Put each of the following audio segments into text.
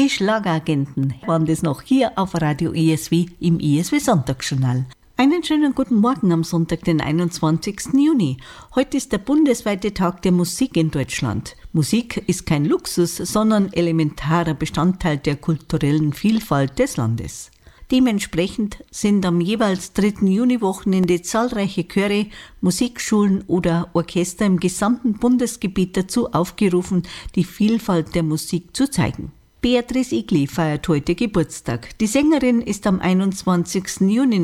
Die Schlageragenten waren das noch hier auf Radio ISW im ISW Sonntagsjournal. Einen schönen guten Morgen am Sonntag, den 21. Juni. Heute ist der bundesweite Tag der Musik in Deutschland. Musik ist kein Luxus, sondern elementarer Bestandteil der kulturellen Vielfalt des Landes. Dementsprechend sind am jeweils 3. Juniwochenende zahlreiche Chöre, Musikschulen oder Orchester im gesamten Bundesgebiet dazu aufgerufen, die Vielfalt der Musik zu zeigen. Beatrice Egli feiert heute Geburtstag. Die Sängerin ist am 21. Juni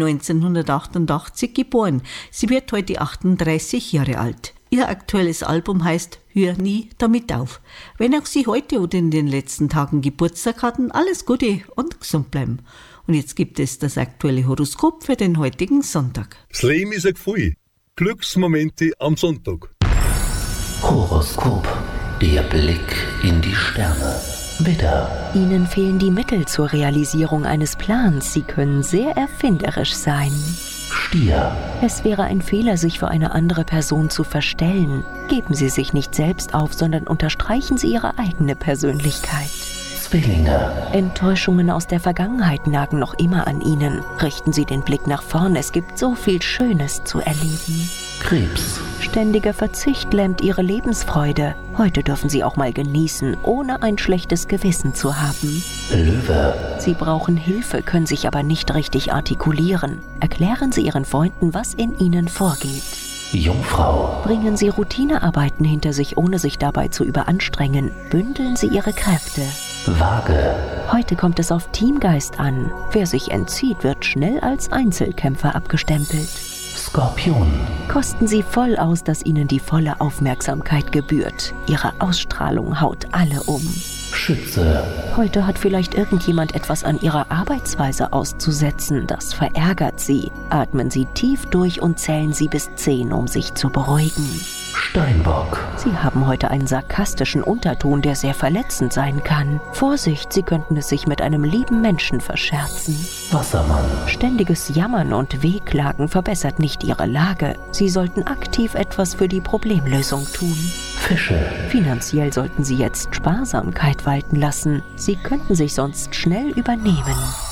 1988 geboren. Sie wird heute 38 Jahre alt. Ihr aktuelles Album heißt Hör nie damit auf. Wenn auch Sie heute oder in den letzten Tagen Geburtstag hatten, alles Gute und gesund bleiben. Und jetzt gibt es das aktuelle Horoskop für den heutigen Sonntag. Das Leben ist ein Gefühl. Glücksmomente am Sonntag. Horoskop. Der Blick in die Sterne. Widder. Ihnen fehlen die Mittel zur Realisierung eines Plans. Sie können sehr erfinderisch sein. Stier. Es wäre ein Fehler, sich für eine andere Person zu verstellen. Geben Sie sich nicht selbst auf, sondern unterstreichen Sie Ihre eigene Persönlichkeit. Zwillinge. Enttäuschungen aus der Vergangenheit nagen noch immer an Ihnen. Richten Sie den Blick nach vorn, es gibt so viel Schönes zu erleben. Krebs. Ständiger Verzicht lähmt Ihre Lebensfreude. Heute dürfen Sie auch mal genießen, ohne ein schlechtes Gewissen zu haben. Löwe. Sie brauchen Hilfe, können sich aber nicht richtig artikulieren. Erklären Sie Ihren Freunden, was in Ihnen vorgeht. Jungfrau. Bringen Sie Routinearbeiten hinter sich, ohne sich dabei zu überanstrengen. Bündeln Sie Ihre Kräfte. Waage. Heute kommt es auf Teamgeist an. Wer sich entzieht, wird schnell als Einzelkämpfer abgestempelt. Skorpion. Kosten Sie voll aus, dass Ihnen die volle Aufmerksamkeit gebührt. Ihre Ausstrahlung haut alle um. Schütze. Heute hat vielleicht irgendjemand etwas an Ihrer Arbeitsweise auszusetzen. Das verärgert Sie. Atmen Sie tief durch und zählen Sie bis 10, um sich zu beruhigen. Steinbock. Sie haben heute einen sarkastischen Unterton, der sehr verletzend sein kann. Vorsicht, Sie könnten es sich mit einem lieben Menschen verscherzen. Wassermann. Ständiges Jammern und Wehklagen verbessert nicht Ihre Lage. Sie sollten aktiv etwas für die Problemlösung tun. Fische. Finanziell sollten Sie jetzt Sparsamkeit walten lassen. Sie könnten sich sonst schnell übernehmen.